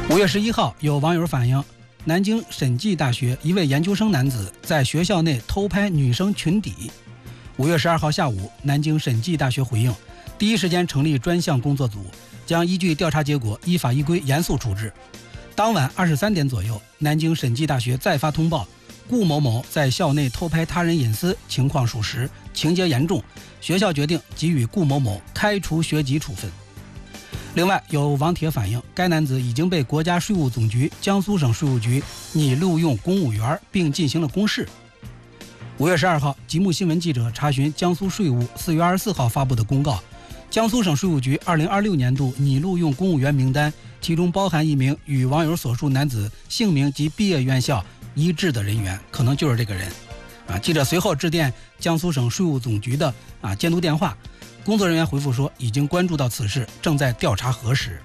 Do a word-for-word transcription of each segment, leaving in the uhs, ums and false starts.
五月十一号，有网友反映，南京审计大学一位研究生男子在学校内偷拍女生裙底。五月十二号下午，南京审计大学回应，第一时间成立专项工作组，将依据调查结果依法依规严肃处置。当晚二十三点左右，南京审计大学再发通报，顾某某在校内偷拍他人隐私，情况属实，情节严重，学校决定给予顾某某开除学籍处分。另外，有网帖反映，该男子已经被国家税务总局、江苏省税务局拟录用公务员，并进行了公示。五月十二号，极目新闻记者查询江苏税务四月二十四号发布的公告，江苏省税务局二零二六年度拟录用公务员名单，其中包含一名与网友所述男子姓名及毕业院校一致的人员，可能就是这个人。啊，记者随后致电江苏省税务总局的啊监督电话。工作人员回复说，已经关注到此事，正在调查核实。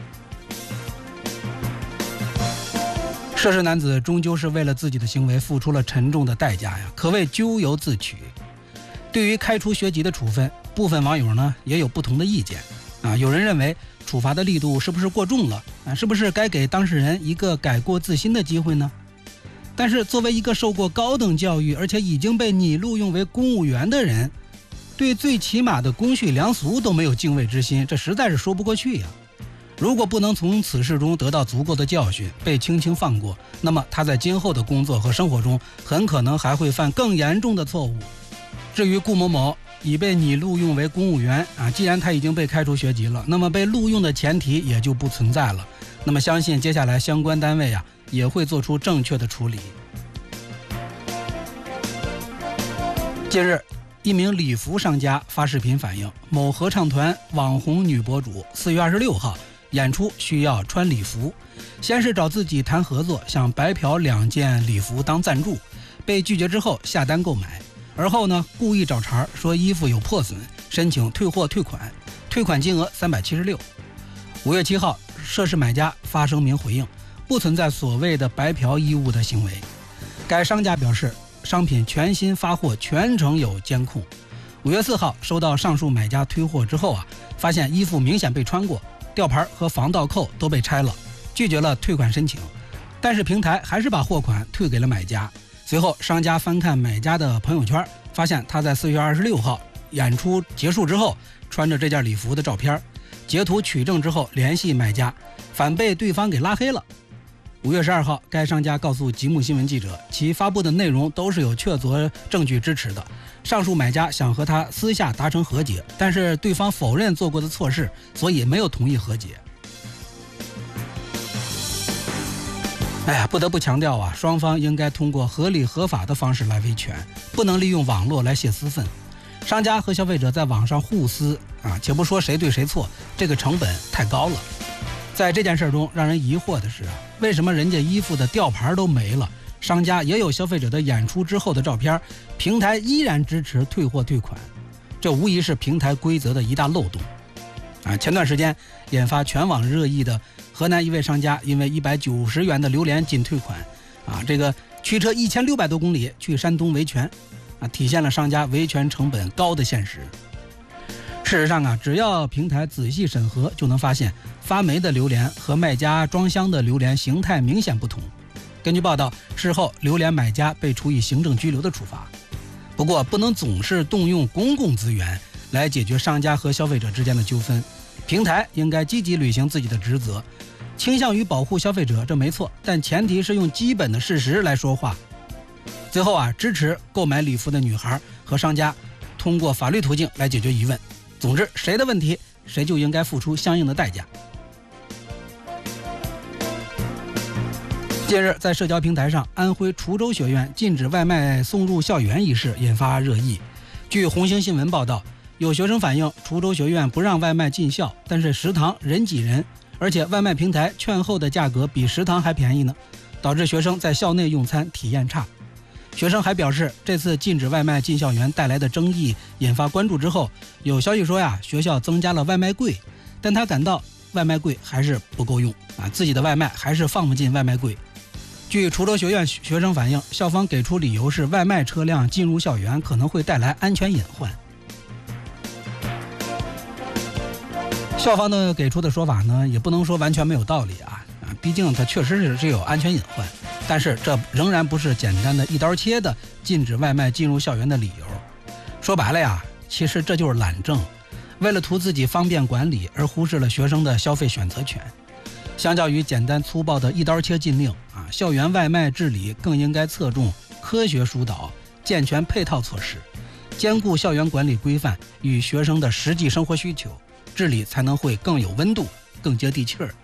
涉事男子终究是为了自己的行为付出了沉重的代价呀，可谓咎由自取。对于开除学籍的处分，部分网友呢也有不同的意见啊。有人认为处罚的力度是不是过重了啊？是不是该给当事人一个改过自新的机会呢？但是作为一个受过高等教育，而且已经被拟录用为公务员的人，对最起码的公序良俗都没有敬畏之心，这实在是说不过去呀。如果不能从此事中得到足够的教训，被轻轻放过，那么他在今后的工作和生活中很可能还会犯更严重的错误。至于顾某某已被拟录用为公务员啊，既然他已经被开除学籍了，那么被录用的前提也就不存在了。那么相信接下来相关单位啊也会做出正确的处理。近日，一名礼服商家发视频反映，某合唱团网红女博主四月二十六号演出需要穿礼服，先是找自己谈合作，想白嫖两件礼服当赞助，被拒绝之后下单购买，而后呢故意找茬说衣服有破损，申请退货退款，退款金额三百七十六。五月七号，涉事买家发声明回应，不存在所谓的白嫖衣物的行为。该商家表示，商品全新发货，全程有监控。五月四号收到上述买家退货之后啊，发现衣服明显被穿过，吊牌和防盗扣都被拆了，拒绝了退款申请。但是平台还是把货款退给了买家。随后商家翻看买家的朋友圈，发现他在四月二十六号演出结束之后穿着这件礼服的照片，截图取证之后联系买家，反被对方给拉黑了。五月十二号，该商家告诉极目新闻记者，其发布的内容都是有确凿证据支持的。上述买家想和他私下达成和解，但是对方否认做过的错事，所以没有同意和解。哎呀，不得不强调啊，双方应该通过合理合法的方式来维权，不能利用网络来泄私愤。商家和消费者在网上互撕啊，且不说谁对谁错，这个成本太高了。在这件事中，让人疑惑的是啊，为什么人家衣服的吊牌都没了，商家也有消费者的演出之后的照片，平台依然支持退货退款？这无疑是平台规则的一大漏洞啊！前段时间引发全网热议的河南一位商家，因为一百九十元的榴莲仅退款啊，这个驱车一千六百多公里去山东维权啊，体现了商家维权成本高的现实。事实上啊，只要平台仔细审核，就能发现发霉的榴莲和卖家装箱的榴莲形态明显不同。根据报道，事后榴莲买家被处以行政拘留的处罚。不过，不能总是动用公共资源来解决商家和消费者之间的纠纷，平台应该积极履行自己的职责，倾向于保护消费者，这没错，但前提是用基本的事实来说话。最后啊，支持购买礼服的女孩和商家通过法律途径来解决疑问。总之，谁的问题，谁就应该付出相应的代价。近日，在社交平台上，安徽滁州学院禁止外卖送入校园一事引发热议。据红星新闻报道，有学生反映，滁州学院不让外卖进校，但是食堂人挤人，而且外卖平台券后的价格比食堂还便宜呢，导致学生在校内用餐体验差。学生还表示，这次禁止外卖进校园带来的争议引发关注之后，有消息说呀，学校增加了外卖柜，但他感到外卖柜还是不够用啊，自己的外卖还是放不进外卖柜。据滁州学院学生反映，校方给出理由是外卖车辆进入校园可能会带来安全隐患。校方呢给出的说法呢，也不能说完全没有道理啊。 啊，毕竟它确实是是有安全隐患，但是这仍然不是简单的一刀切的禁止外卖进入校园的理由。说白了呀，其实这就是懒政，为了图自己方便管理而忽视了学生的消费选择权。相较于简单粗暴的一刀切禁令啊，校园外卖治理更应该侧重科学疏导、健全配套措施，兼顾校园管理规范与学生的实际生活需求，治理才能会更有温度、更接地气儿。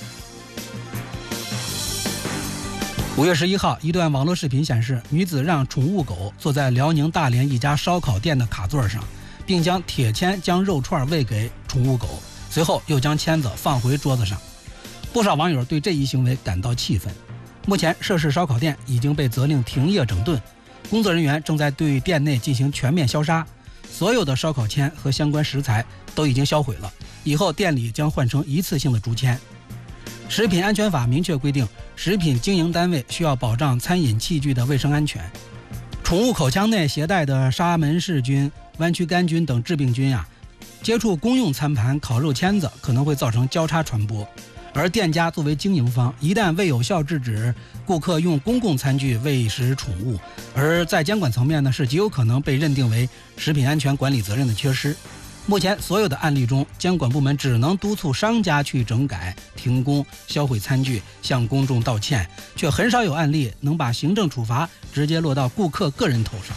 五月十一号，一段网络视频显示，女子让宠物狗坐在辽宁大连一家烧烤店的卡座上，并将铁签将肉串喂给宠物狗，随后又将签子放回桌子上。不少网友对这一行为感到气愤。目前，涉事烧烤店已经被责令停业整顿，工作人员正在对店内进行全面消杀，所有的烧烤签和相关食材都已经销毁了，以后店里将换成一次性的竹签。食品安全法明确规定，食品经营单位需要保障餐饮器具的卫生安全。宠物口腔内携带的沙门氏菌、弯曲杆菌等致病菌啊，接触公用餐盘、烤肉签子可能会造成交叉传播。而店家作为经营方，一旦未有效制止顾客用公共餐具喂食宠物，而在监管层面呢，是极有可能被认定为食品安全管理责任的缺失。目前所有的案例中，监管部门只能督促商家去整改、停工、销毁餐具，向公众道歉，却很少有案例能把行政处罚直接落到顾客个人头上。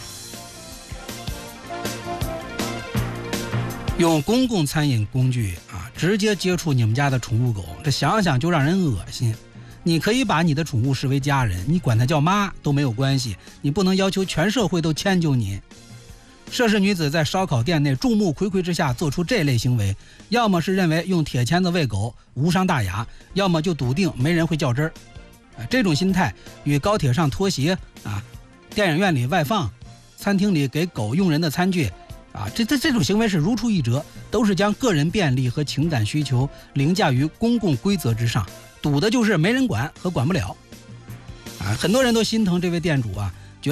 用公共餐饮工具啊，直接接触你们家的宠物狗，这想想就让人恶心。你可以把你的宠物视为家人，你管它叫妈都没有关系，你不能要求全社会都迁就你。涉事女子在烧烤店内众目睽睽之下做出这类行为，要么是认为用铁签子喂狗无伤大雅，要么就笃定没人会较真儿。这种心态与高铁上脱鞋啊、电影院里外放、餐厅里给狗用人的餐具啊，这这这种行为是如出一辙，都是将个人便利和情感需求凌驾于公共规则之上，赌的就是没人管和管不了。啊，很多人都心疼这位店主啊，